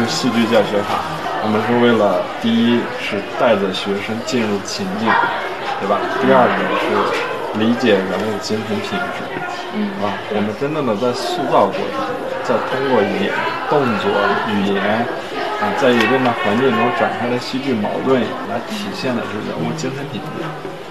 用戏剧教学法，我们是为了第一是带着学生进入情境，对吧？第二个是理解人物精神品质，我们真正的在塑造过程中，在通过动作、语言在一定的环境中展开的戏剧矛盾来体现的是人物精神品质。